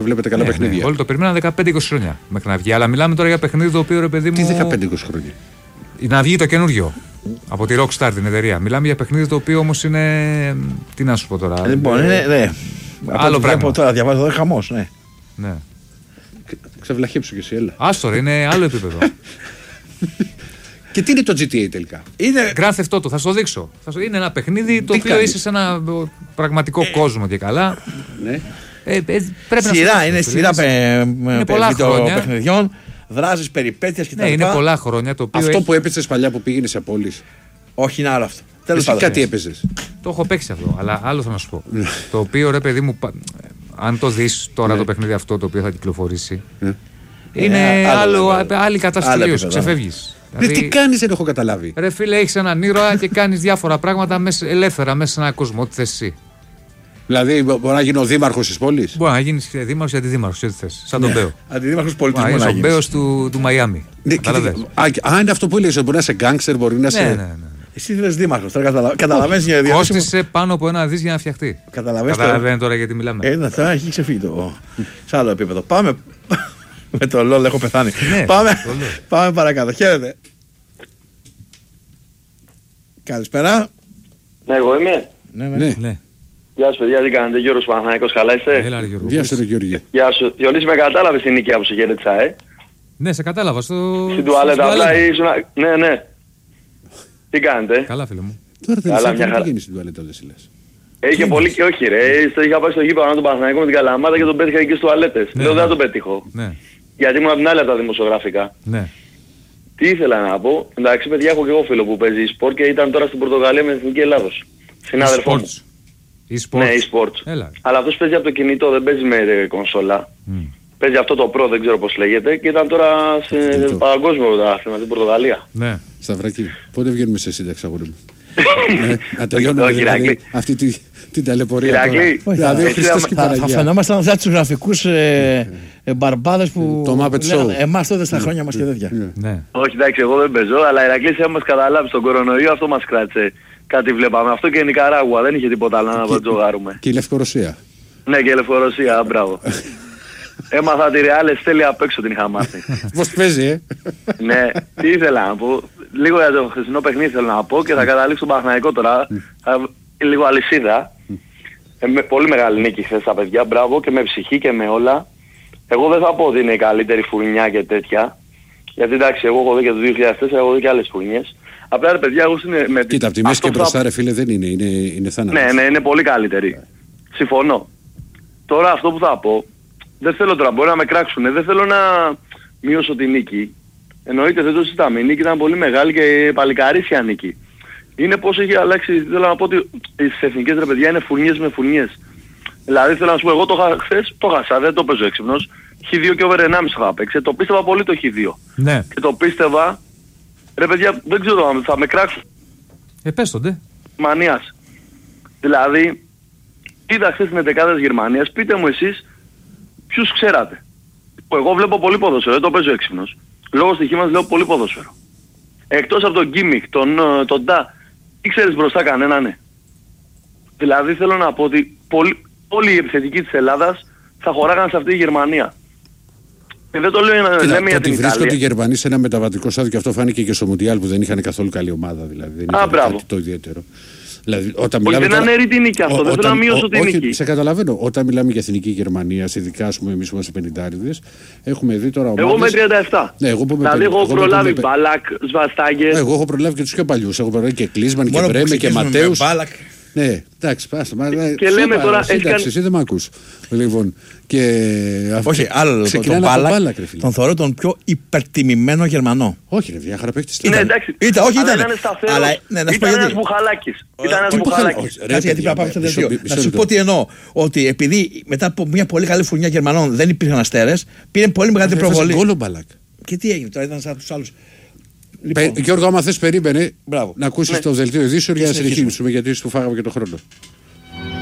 βλέπετε καλά παιχνίδια. Όλοι το περιμέναν 15-20 χρόνια μέχρι να βγει. Αλλά μιλάμε τώρα για παιχνίδι το οποίο, ρε παιδί μου. Τι 15-20 χρόνια. Να βγει το καινούριο. Από τη Rockstar την εταιρεία. Μιλάμε για παιχνίδι το οποίο όμως είναι. Τι να σου πω τώρα. Λοιπόν, ναι. Άλλο πράγμα. Τώρα διαβάζω εδώ χαμός, ναι. Ναι. Ξεβλαχύψου κι εσύ, έλα. Άστορ, είναι άλλο επίπεδο. Και τι είναι το GTA τελικά? Είναι Grand Theft Auto, θα σου το δείξω. Είναι ένα παιχνίδι το οποίο είσαι σε ένα πραγματικό κόσμο και καλά. Ναι. Πρέπει σειρά, είναι σειρά παιχνιδιών, δράσεις, περιπέτειες κτλ. Ναι, είναι πολλά χρόνια. Το οποίο αυτό που έπαιξες παλιά που πήγαινε σε πόλεις. Όχι, είναι άλλο αυτό. Εσύ κάτι έπαιζες? Το έχω παίξει αυτό, αλλά άλλο θα να σου πω. Το οποίο, ρε παιδί μου, αν το δεις τώρα το παιχνίδι αυτό το οποίο θα κυκλοφορήσει, είναι άλλη κατάσταση τελείως. Ξεφεύγεις. Δηλαδή, τι κάνεις, δεν έχω καταλάβει. Ρε φίλε, έχεις έναν ήρωα και κάνεις διάφορα πράγματα ελεύθερα μέσα σε έναν κόσμο. Ό,τι θες εσύ. Δηλαδή, μπορεί να γίνω δήμαρχος της πόλης. Μπορεί να γίνεις δήμαρχος ή αντιδήμαρχος, ό,τι θες. Σαν τον Μπέο. Αντιδήμαρχος πολιτισμού. Είναι ο Μπέος του Μαϊάμι. Είναι αυτό που έλεγες, μπορεί να είσαι γκάνγκστερ, μπορεί να είσαι. Ναι. Εσύ δεν είσαι δήμαρχος, τώρα καταλαβαίνεις για διαδικασία. Κόστισε πάνω από ένα δις για να φτιαχτεί. Καταλαβαίνετε τώρα γιατί μιλάμε. Τώρα έχει ξεφύγει το. Σε άλλο επίπεδο. Πάμε. Με το LOL έχω πεθάνει. Ναι, πάμε παρακάτω. Χαίρετε. Καλησπέρα. Ναι, εγώ είμαι. Ναι. Γεια σου παιδιά, τι κάνετε? Γιώργος Παναθηναϊκός, καλά είστε? Γεια σου ρε Γιώργη. Γεια σου. Διονύση, με κατάλαβες την νίκαια που σε χαιρέτησα, Ναι, σε κατάλαβα. Στην τουαλέτα, απλά ήσουν. Ναι. Τι κάνετε? Καλά, φίλε μου. Τώρα δεν θα γίνει στην τουαλέτα, δεν λες. Είχε πολύ και όχι ρε. Είχα πάει στο γήπεδο του Παναθηναϊκού με την Καλαμάτα και τον πέτυχα εκεί στις τουαλέτες. Λέω δεν θα τον πετύχω. Γιατί ήμουν από την άλλη από τα δημοσιογραφικά. Τι ήθελα να πω? Εντάξει, παιδιά, έχω και εγώ φίλο που παίζει e-sport και ήταν τώρα στην Πορτογαλία με την Εθνική Ελλάδος. Συνάδελφό μου. Ναι, e-sports. Αλλά αυτός παίζει από το κινητό, δεν παίζει με κονσόλα. Παίζει αυτό το Pro, δεν ξέρω πώς λέγεται, και ήταν τώρα σε παγκόσμιο πρωτάθλημα στην Πορτογαλία. Ναι. Σταυρακή, πότε βγαίνουμε σε σύνταξη, αγόρι μου? Να τελειώνουμε αυτή την ταλαιπωρία. Δηλαδή, θα φαινόμασταν σαν τους γραφικούς μπαρμπάδες που εμάς τότε στα χρόνια μας και τέτοια. Όχι, εντάξει, εγώ δεν παίζω, αλλά η Ηρακλής μας καταλάβει στον κορονοϊό, αυτό μας κράτησε. Κάτι βλέπαμε. Αυτό και η Νικαράγουα, δεν είχε τίποτα άλλο να βατζογάρουμε. Και η Λευκορωσία. Ναι, και η Λευκορωσία, μπράβο. Έμαθα τη Ρεάλ Εστέλη απ' έξω, την είχα μάθει. Πώς παίζει, Ναι, τι ήθελα να πω. Λίγο για το χθεσινό παιχνίδι θέλω να πω και θα καταλήξω στον Παναθηναϊκό τώρα. Λίγο αλυσίδα. Πολύ μεγάλη νίκη χθες τα παιδιά, μπράβο, και με ψυχή και με όλα. Εγώ δεν θα πω ότι είναι η καλύτερη φουρνιά και τέτοια. Γιατί εντάξει, εγώ έχω δει και το 2004, έχω δει και άλλες φουρνιές. Απλά ρε παιδιά, εγώ με κοίτα, από τη μέση και μπροστά ρε φίλε δεν είναι θάνατος. Ναι, είναι πολύ καλύτερη. Συμφωνώ. Τώρα αυτό που θα πω, δεν θέλω τώρα, μπορεί να με κράξουν, δεν θέλω να μειώσω τη νίκη. Εννοείται, δεν το συζητάμε. Η νίκη ήταν πολύ μεγάλη και παλικαρίσια νίκη. Είναι πως έχει αλλάξει, θέλω να πω ότι στις εθνικές ρε παιδιά είναι φουρνιές με φουρνιές. Δηλαδή θέλω να σου πω, εγώ το είχα χθες, το χάσα, δεν το παίζω έξυπνος. Χ2 και over 1,5 είχα παίξει. Το πίστευα πολύ το Χ2. Ναι. Και το πίστευα, ρε παιδιά, δεν ξέρω, θα με κράξουν. Πέστονται. Μανίας. Δηλαδή, είδα χθες την 11η Γερμανίας, πείτε μου εσείς ποιους ξέρατε. Εγώ βλέπω πολύ ποδόσφαιρο, δεν το παίζω έξυπνος. Λόγω στοιχήματος λέω πολύ ποδόσφαιρο. Εκτός από τον Γκίμιχ, τον Ντα, τι ξέρεις μπροστά κανένα, ναι. Δηλαδή θέλω να πω ότι όλοι οι επιθετικοί της Ελλάδας θα χωράγαν σε αυτή τη Γερμανία. Και δεν το λέω να λέμε για την Ιταλία. Ότι βρίσκονται οι Γερμανοί σε ένα μεταβατικό στάδιο και αυτό φάνηκε και στο Μουντιάλ που δεν είχαν καθόλου καλή ομάδα. Δηλαδή δεν ήταν κάτι το ιδιαίτερο. Δηλαδή, όταν όχι, δεν είναι αίρητη νίκη αυτό, δεν θέλω να μειώσω την νίκη. Όχι, σε καταλαβαίνω. Όταν μιλάμε για εθνική Γερμανία, ειδικά ας πούμε εμείς είμαστε 50'ριδες, έχουμε δει τώρα ομάδες. Εγώ με 37. Ναι, δηλαδή έχω προλάβει Μπάλακ, Σβαστάγκερ. Εγώ έχω προλάβει και τους πιο παλιούς. Έχω προλάβει και Κλίσμαν και Μπρέμε και Ματέους. Ναι, εντάξει, πάστε. Και λέμε τώρα. Εντάξει, εσύ δεν μ' ακούς. Λοιπόν, και όχι, άλλο τον Μπάλακ. Τον θεωρώ τον πιο υπερτιμημένο Γερμανό. Όχι, ρε, διάχαρα παίχτης. Ναι, εντάξει. Ήταν ένας Μπουχαλάκης. Ήταν ένας Μπουχαλάκης. Να σου πω τι εννοώ. Ότι επειδή μετά από μια πολύ καλή φουρνιά Γερμανών δεν υπήρχαν αστέρες, πήρε πολύ μεγαλύτερη προβολή. Και τι έγινε τώρα, ήταν σαν τους άλλους. Λοιπόν, Γιώργο, άμα θες περίμενε να ακούσεις το δελτίο ειδήσεων για να συνεχίσουμε, γιατί σου φάγαμε και το χρόνο.